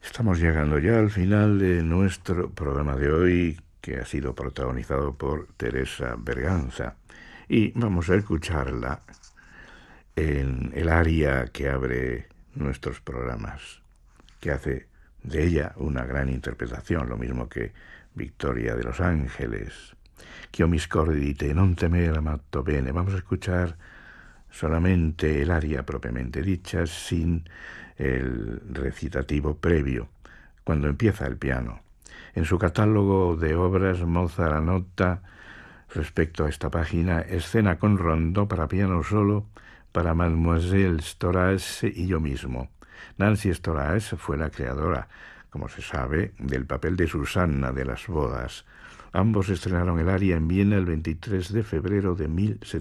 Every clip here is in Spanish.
Estamos llegando ya al final de nuestro programa de hoy, que ha sido protagonizado por Teresa Berganza. Y vamos a escucharla en el aria que abre nuestros programas, que hace de ella una gran interpretación, lo mismo que Victoria de los Ángeles. Che mi scordite, non temere amato bene. Vamos a escuchar solamente el aria propiamente dicha, sin el recitativo previo, cuando empieza el piano. En su catálogo de obras, Mozart anota respecto a esta página: escena con rondó para piano solo para Mademoiselle Storace y yo mismo. Nancy Storace fue la creadora, como se sabe, del papel de Susanna de las bodas. Ambos estrenaron el aria en Viena el 23 de febrero de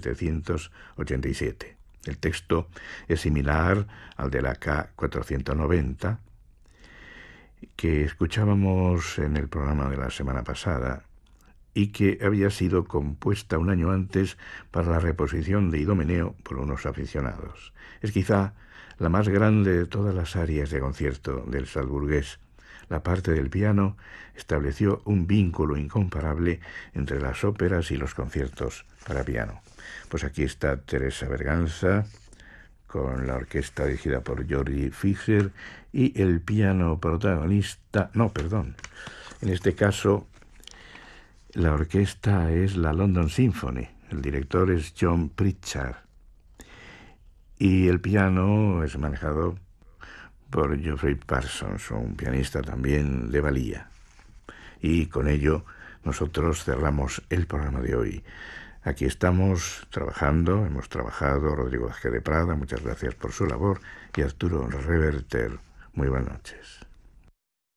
1787. El texto es similar al de la K490, que escuchábamos en el programa de la semana pasada y que había sido compuesta un año antes para la reposición de Idomeneo por unos aficionados. Es quizá la más grande de todas las arias de concierto del salzburgués. La parte del piano estableció un vínculo incomparable entre las óperas y los conciertos para piano. Pues aquí está Teresa Berganza con la orquesta dirigida por Georgi Fischer y el piano protagonista, en este caso la orquesta es la London Symphony, el director es John Pritchard y el piano es manejado por Geoffrey Parsons, un pianista también de valía. Y con ello nosotros cerramos el programa de hoy. Aquí estamos trabajando, hemos trabajado Rodrigo Vázquez de Prada, muchas gracias por su labor, y Arturo Reverter. Muy buenas noches.